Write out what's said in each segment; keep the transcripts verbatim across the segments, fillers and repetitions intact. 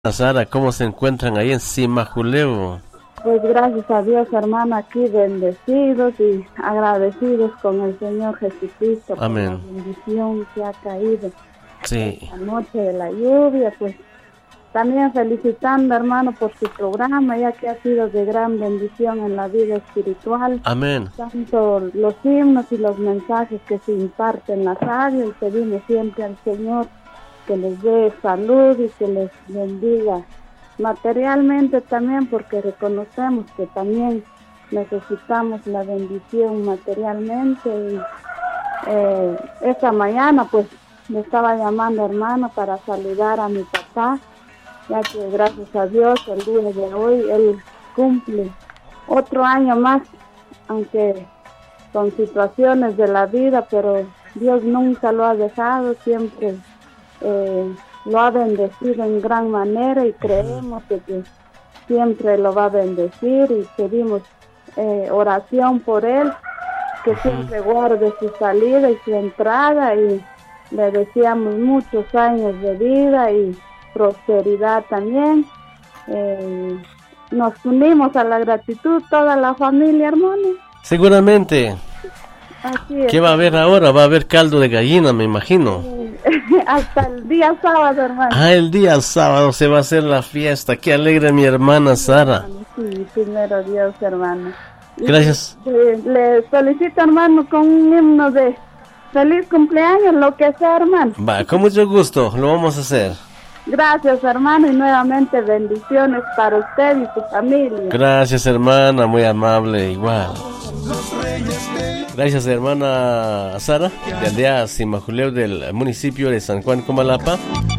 Sara, ¿cómo se encuentran ahí en Simajuleu? Pues gracias a Dios, hermana, aquí bendecidos y agradecidos con el Señor Jesucristo. Amén. Por la bendición que ha caído. Sí. La noche de la lluvia, pues también felicitando, hermano, por su programa, ya que ha sido de gran bendición en la vida espiritual. Amén. Tanto los himnos y los mensajes que se imparten en la radio, y pedimos siempre al Señor que les dé salud y que les bendiga materialmente también, porque reconocemos que también necesitamos la bendición materialmente. Y eh, esta mañana pues me estaba llamando, hermano, para saludar a mi papá, ya que gracias a Dios el día de hoy él cumple otro año más, aunque con situaciones de la vida, pero Dios nunca lo ha dejado, siempre Eh, lo ha bendecido en gran manera y creemos que, que siempre lo va a bendecir, y pedimos eh, oración por él, que siempre guarde su salida y su entrada, y le deseamos muchos años de vida y prosperidad también. Eh, nos unimos a la gratitud toda la familia, hermano. Seguramente. Así es. ¿Qué va a haber ahora? Va a haber caldo de gallina, me imagino. Hasta el día sábado, hermano. Ah, el día sábado se va a hacer la fiesta. Qué alegre mi hermana Sara. Sí, primero Dios, hermano. Gracias. Y, eh, le solicito, hermano, con un himno de feliz cumpleaños, lo que sea, hermano. Va, con mucho gusto, lo vamos a hacer. Gracias, hermano, y nuevamente bendiciones para usted y su familia. Gracias, hermana, muy amable, igual. Gracias, hermana Sara, de aldea Simajuleu del municipio de San Juan Comalapa.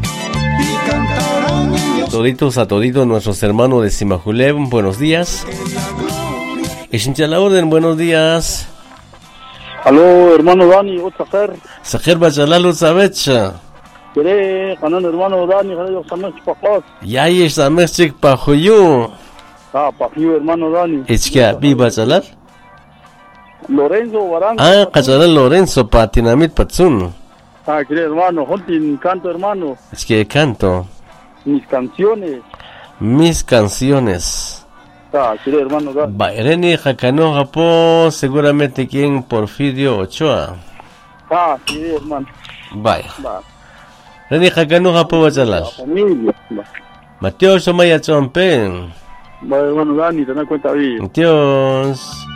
Toditos a toditos nuestros hermanos de Simajuleu, buenos días. Echincha la orden, buenos días. Aló, hermano Dani, otra fer. Sajer Bachalalo Sabecha. Quiere, canon hermano Dani, yo samech pacos. Ya hay samech pajuyu. Ah, pajuyu hermano Dani. Echka bi Bachalar. Lorenzo Barango. Ah, Cacharal Lorenzo Patinamit Patsun. Ah, quiere hermano, Hontin canto hermano. Es que canto Mis canciones. mis canciones. Ah, quiere hermano Dani. Baireni Jacano Japó, seguramente quien Porfirio Ochoa. Ah, quiere hermano. Vaya. Va. Reni Jacano Japó Bachalar. La familia. Va. Mateo Somaya Chompen. Va hermano Dani, ten cuenta bien. Dios.